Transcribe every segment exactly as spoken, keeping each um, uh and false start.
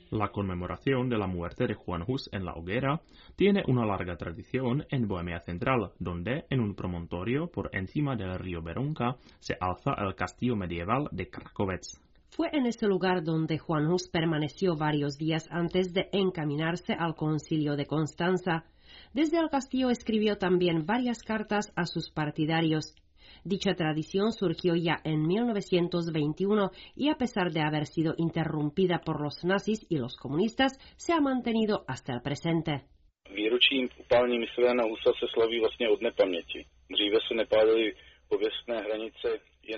La conmemoración de la muerte de Juan Hus en la hoguera tiene una larga tradición en Bohemia Central, donde, en un promontorio por encima del río Berounka, se alza el castillo medieval de Krakovec. Fue en ese lugar donde Juan Hus permaneció varios días antes de encaminarse al concilio de Constanza. Desde el castillo escribió también varias cartas a sus partidarios. Dicha tradición surgió ya en mil novecientos veintiuno y a pesar de haber sido interrumpida por los nazis y los comunistas, se ha mantenido hasta el presente. Výročí upálení mysli Jana Husa se slaví vlastně od nepaměti. Dříve se nepálily pověstné hranice.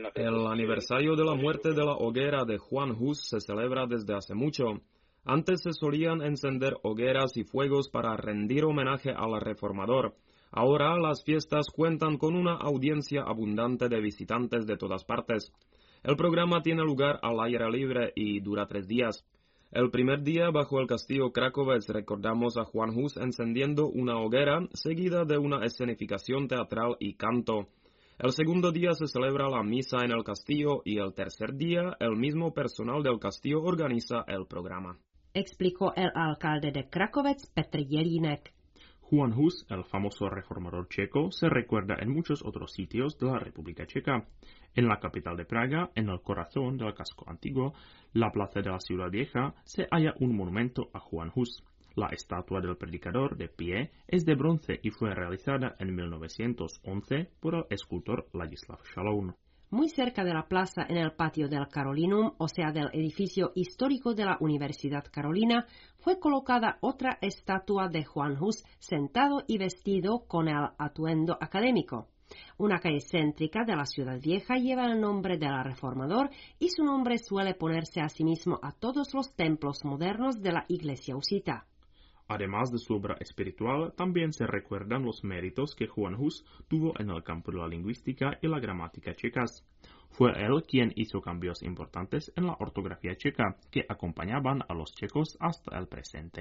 El aniversario de la muerte de la hoguera de Juan Hus se celebra desde hace mucho. Antes se solían encender hogueras y fuegos para rendir homenaje al reformador. Ahora las fiestas cuentan con una audiencia abundante de visitantes de todas partes. El programa tiene lugar al aire libre y dura tres días. El primer día, bajo el castillo Krakovec, recordamos a Juan Hus encendiendo una hoguera, seguida de una escenificación teatral y canto. El segundo día se celebra la misa en el castillo y el tercer día el mismo personal del castillo organiza el programa. Explicó el alcalde de Krakovec, Petr Jelínek. Juan Hus, el famoso reformador checo, se recuerda en muchos otros sitios de la República Checa. En la capital de Praga, en el corazón del casco antiguo, la plaza de la Ciudad Vieja, se halla un monumento a Juan Hus. La estatua del predicador de pie es de bronce y fue realizada en mil novecientos once por el escultor Ladislav Šaloun. Muy cerca de la plaza, en el patio del Carolinum, o sea del edificio histórico de la Universidad Carolina, fue colocada otra estatua de Juan Hus sentado y vestido con el atuendo académico. Una calle céntrica de la Ciudad Vieja lleva el nombre del reformador y su nombre suele ponerse a sí mismo a todos los templos modernos de la Iglesia husita. Además de su obra espiritual, también se recuerdan los méritos que Juan Hus tuvo en el campo de la lingüística y la gramática checas. Fue él quien hizo cambios importantes en la ortografía checa, que acompañaban a los checos hasta el presente.